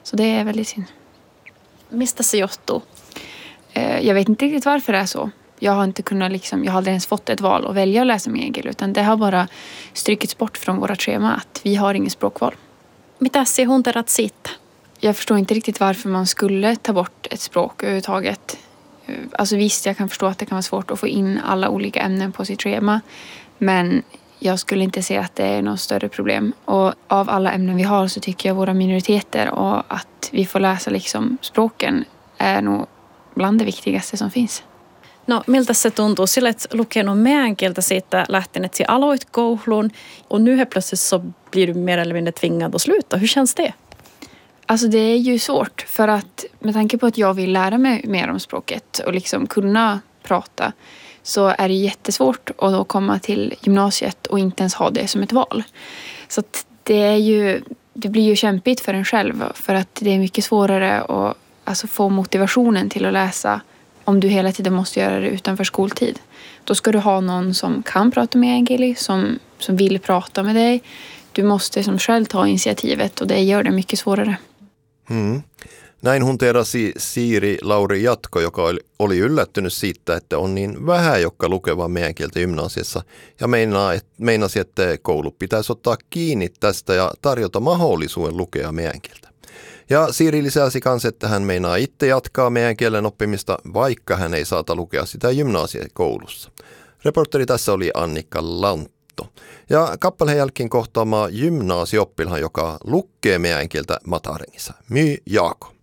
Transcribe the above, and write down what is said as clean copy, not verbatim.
Så det är väldigt synd. Mistä se johtuu? Jag vet inte riktigt varför det är så. Jag har inte kunnat jag har aldrig ens fått ett val att välja att läsa meänkieli, utan det har bara strykits bort från våra schema att vi har inget språkval. Mitä se hunterat siitä? Jag förstår inte riktigt varför man skulle ta bort ett språk överhuvudtaget. Alltså visst, jag kan förstå att det kan vara svårt att få in alla olika ämnen på sitt schema. Men jag skulle inte se att det är något större problem. Och av alla ämnen vi har så tycker jag våra minoriteter och att vi får läsa språken är nog bland det viktigaste som finns. No, miltä se tuntuu? Sillä et lukenut meänkieltä siitä lähtien, että aloit koulun och nu helt plötsligt så blir du mer eller mindre tvingad att sluta. Hur känns det? Alltså det är ju svårt för att med tanke på att jag vill lära mig mer om språket och kunna prata, så är det jättesvårt att då komma till gymnasiet och inte ens ha det som ett val. Så att det blir ju kämpigt för en själv, för att det är mycket svårare att få motivationen till att läsa om du hela tiden måste göra det utanför skoltid. Då ska du ha någon som kan prata meänkieli, som vill prata med dig. Du måste som själv ta initiativet och det gör det mycket svårare. Näin hunterasi Siiri Lauri Jatko, joka oli yllättynyt siitä, että on niin vähän, jotka lukevat meänkieltä gymnasiassa. Ja meinasi, että koulu pitäisi ottaa kiinni tästä ja tarjota mahdollisuuden lukea meänkieltä. Ja Siiri lisäsi kanssa, että hän meinaa itse jatkaa meänkielen oppimista, vaikka hän ei saata lukea sitä gymnasiekoulussa. Reporteri tässä oli Annika Lantto. Ja kappaleen jälkeen kohtaamaan gymnasiooppilhan, joka lukee meänkieltä Matarengissa. My Jaako.